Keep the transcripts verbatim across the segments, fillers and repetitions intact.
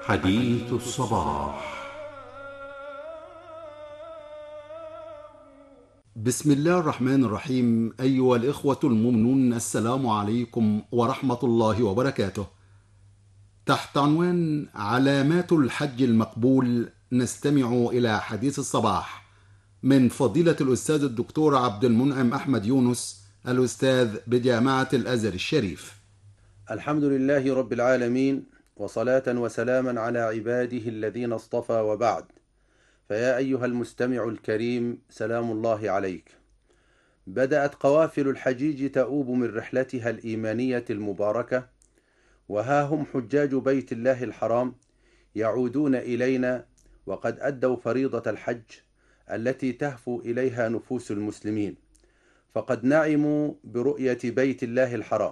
حديث الصباح. بسم الله الرحمن الرحيم. أيها الإخوة المؤمنون، السلام عليكم ورحمة الله وبركاته. تحت عنوان علامات الحج المقبول نستمع إلى حديث الصباح من فضيلة الأستاذ الدكتور عبد المنعم أحمد يونس، الأستاذ بجامعة الأزهر الشريف. الحمد لله رب العالمين، وصلاة وسلاما على عباده الذين اصطفى، وبعد. فيا أيها المستمع الكريم، سلام الله عليك. بدأت قوافل الحجيج تؤوب من رحلتها الإيمانية المباركة، وها هم حجاج بيت الله الحرام يعودون إلينا، وقد أدوا فريضة الحج التي تهفو إليها نفوس المسلمين، فقد نعموا برؤية بيت الله الحرام،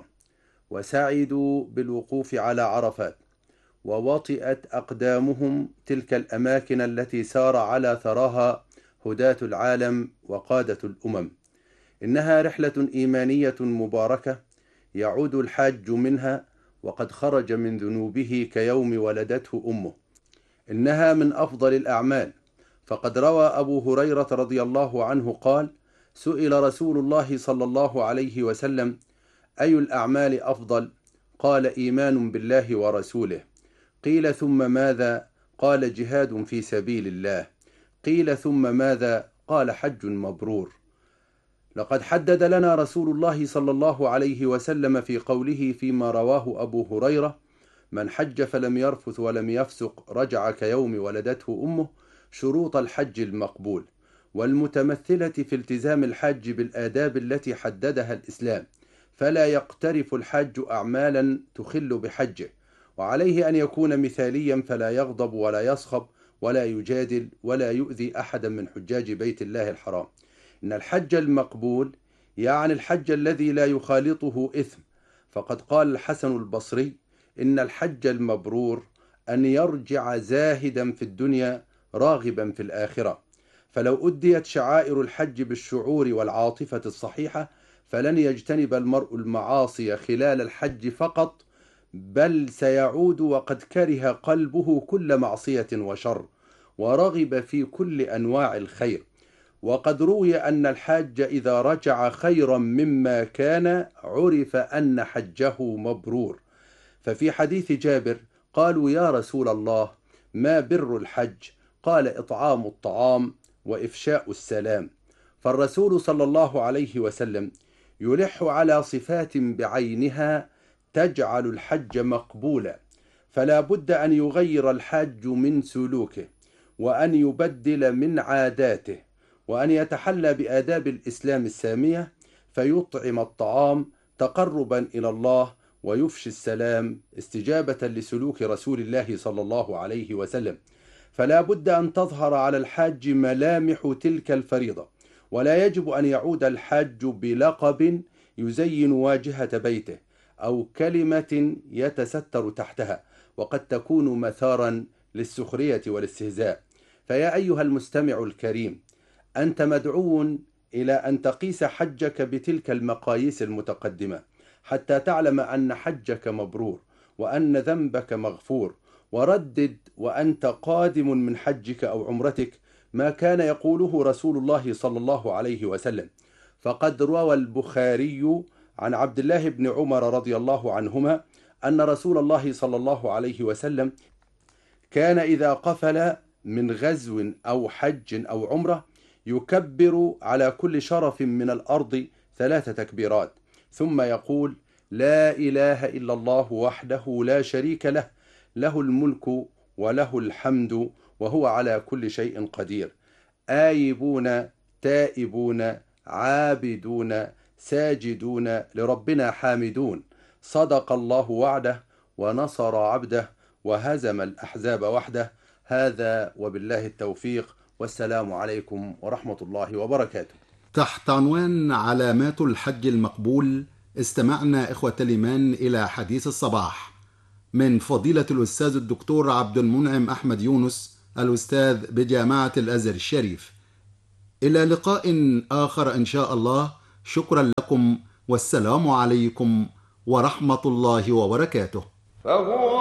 وسعدوا بالوقوف على عرفات، ووطئت أقدامهم تلك الأماكن التي سار على ثراها هداة العالم وقادة الأمم. إنها رحلة إيمانية مباركة يعود الحاج منها وقد خرج من ذنوبه كيوم ولدته أمه. إنها من أفضل الأعمال، فقد روى أبو هريرة رضي الله عنه قال: سئل رسول الله صلى الله عليه وسلم: أي الأعمال أفضل؟ قال: إيمان بالله ورسوله. قيل: ثم ماذا؟ قال: جهاد في سبيل الله. قيل: ثم ماذا؟ قال: حج مبرور. لقد حدد لنا رسول الله صلى الله عليه وسلم في قوله فيما رواه أبو هريرة: من حج فلم يرفث ولم يفسق رجع كيوم ولدته أمه، شروط الحج المقبول، والمتمثلة في التزام الحاج بالآداب التي حددها الإسلام، فلا يقترف الحاج أعمالا تخل بحجه، وعليه أن يكون مثاليا، فلا يغضب ولا يصخب ولا يجادل ولا يؤذي أحدا من حجاج بيت الله الحرام. إن الحج المقبول يعني الحج الذي لا يخالطه إثم، فقد قال الحسن البصري: إن الحج المبرور أن يرجع زاهدا في الدنيا راغبا في الآخرة. فلو أديت شعائر الحج بالشعور والعاطفة الصحيحة، فلن يجتنب المرء المعاصي خلال الحج فقط، بل سيعود وقد كره قلبه كل معصية وشر، ورغب في كل أنواع الخير. وقد روي أن الحاج إذا رجع خيرا مما كان عرف أن حجه مبرور. ففي حديث جابر قالوا: يا رسول الله، ما بر الحج؟ قال: إطعام الطعام وإفشاء السلام. فالرسول صلى الله عليه وسلم يلح على صفات بعينها تجعل الحج مقبولا، فلا بد أن يغير الحاج من سلوكه، وأن يبدل من عاداته، وأن يتحلى بآداب الإسلام السامية، فيطعم الطعام تقربا إلى الله، ويفشي السلام استجابة لسلوك رسول الله صلى الله عليه وسلم. فلا بد أن تظهر على الحاج ملامح تلك الفريضة، ولا يجب أن يعود الحاج بلقب يزين واجهة بيته أو كلمة يتستر تحتها، وقد تكون مثارا للسخرية والاستهزاء. فيا أيها المستمع الكريم، أنت مدعو إلى أن تقيس حجك بتلك المقاييس المتقدمة، حتى تعلم أن حجك مبرور، وأن ذنبك مغفور. وردد وأنت قادم من حجك أو عمرتك ما كان يقوله رسول الله صلى الله عليه وسلم. فقد روى البخاري عن عبد الله بن عمر رضي الله عنهما أن رسول الله صلى الله عليه وسلم كان إذا قفل من غزو أو حج أو عمرة يكبر على كل شرف من الأرض ثلاث تكبيرات، ثم يقول: لا إله إلا الله وحده لا شريك له، له الملك وله الحمد وهو على كل شيء قدير، آيبون تائبون عابدون ساجدون لربنا حامدون، صدق الله وعده ونصر عبده وهزم الأحزاب وحده. هذا وبالله التوفيق، والسلام عليكم ورحمة الله وبركاته. تحت عنوان علامات الحج المقبول استمعنا إخوة الإيمان إلى حديث الصباح من فضيلة الأستاذ الدكتور عبد المنعم أحمد يونس، الأستاذ بجامعة الأزهر الشريف. إلى لقاء آخر إن شاء الله. شكرا لكم، والسلام عليكم ورحمة الله وبركاته.